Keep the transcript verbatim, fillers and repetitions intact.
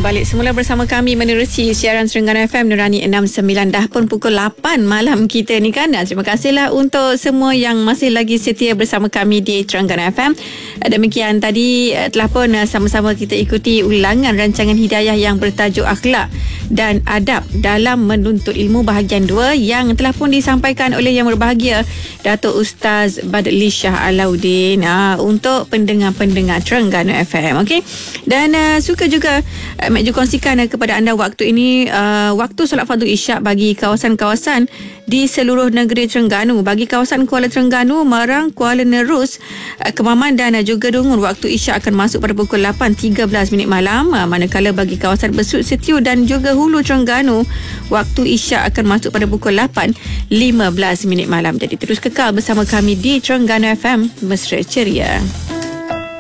balik semula bersama kami menerusi siaran Terengganu F M Nurani enam sembilan. Dah pun pukul lapan malam kita ni kan. Terima kasihlah untuk semua yang masih lagi setia bersama kami di Terengganu F M. Demikian tadi telah pun sama-sama kita ikuti ulangan rancangan Hidayah yang bertajuk Akhlak dan Adab dalam Menuntut Ilmu bahagian dua yang telah pun disampaikan oleh Yang Berbahagia Datuk Ustaz Badli Shah Alauddin uh, untuk pendengar-pendengar Terengganu F M. Okey. Dan uh, suka juga uh, Mek Ju kongsikan uh, kepada anda waktu ini uh, waktu solat fardu isyak bagi kawasan-kawasan di seluruh negeri Terengganu. Bagi kawasan Kuala Terengganu, Marang, Kuala Nerus, uh, Kemaman dan uh, juga Dungun, waktu isyak akan masuk pada pukul lapan tiga belas minit malam. Uh, manakala bagi kawasan Besut, Setiu dan juga Hulu Terengganu, waktu isyak akan masuk pada pukul lapan lima belas minit malam. Jadi terus kekal bersama kami di Terengganu F M, mesra ceria.